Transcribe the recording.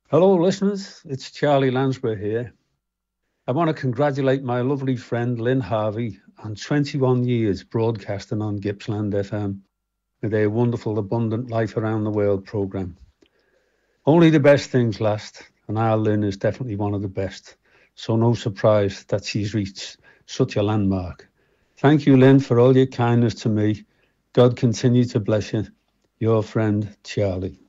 Hello, listeners. It's Charlie Lansbury here. I want to congratulate my lovely friend Lynn Harvey on 21 years broadcasting on Gippsland FM with their wonderful Abundant Life Around the World programme. Only the best things last, and our Lynn is definitely one of the best. So no surprise that she's reached such a landmark. Thank you, Lynn, for all your kindness to me. God continue to bless you. Your friend, Charlie.